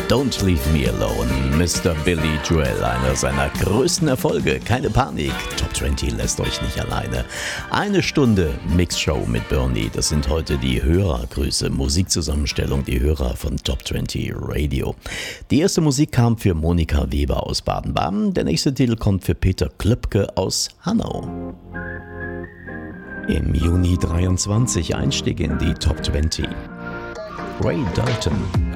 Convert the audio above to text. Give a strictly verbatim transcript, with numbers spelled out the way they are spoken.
Don't Leave Me Alone, Mister Billy Joel, einer seiner größten Erfolge. Keine Panik, Top zwanzig lässt euch nicht alleine. Eine Stunde Mixshow mit Bernie, das sind heute die Hörergrüße, Musikzusammenstellung, die Hörer von Top zwanzig Radio. Die erste Musik kam für Monika Weber aus Baden-Baden, der nächste Titel kommt für Peter Klöpke aus Hanau. Im Juni dreiundzwanzig Einstieg in die Top zwanzig. Ray Dalton,